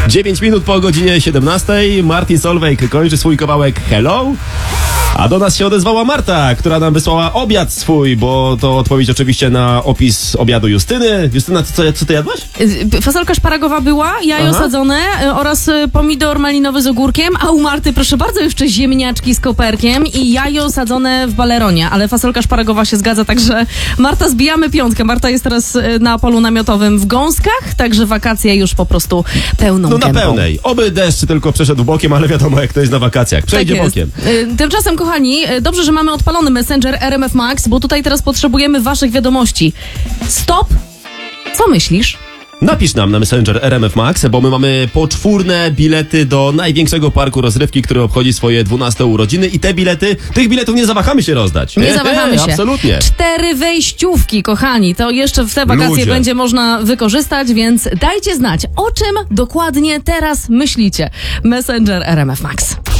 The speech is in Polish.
9 minut po godzinie 17. Martin Solveig kończy swój kawałek Hello. A do nas się odezwała Marta, która nam wysłała obiad swój, bo to odpowiedź oczywiście na opis obiadu Justyny. Justyna, co ty jadłaś? Fasolka szparagowa była, jajo sadzone oraz pomidor malinowy z ogórkiem, a u Marty, proszę bardzo, jeszcze ziemniaczki z koperkiem i jajo sadzone w baleronie, ale fasolka szparagowa się zgadza, także Marta, zbijamy piątkę. Marta jest teraz na polu namiotowym w Gąskach, także wakacje już po prostu pełną No na gębą. pełnej. Oby deszcz tylko przeszedł bokiem, ale wiadomo jak to jest na wakacjach. Przejdzie Tak jest. bokiem. Tymczasem, kochani, dobrze, że mamy odpalony Messenger RMF Max, bo tutaj teraz potrzebujemy waszych wiadomości. Stop! Co myślisz? Napisz nam na Messenger RMF Max, bo my mamy poczwórne bilety do największego parku rozrywki, który obchodzi swoje 12 urodziny i tych biletów nie zawahamy się rozdać. Nie zawahamy się. Absolutnie. 4 wejściówki, kochani. To jeszcze w te wakacje Ludzie. będzie można wykorzystać, więc dajcie znać, o czym dokładnie teraz myślicie. Messenger RMF Max.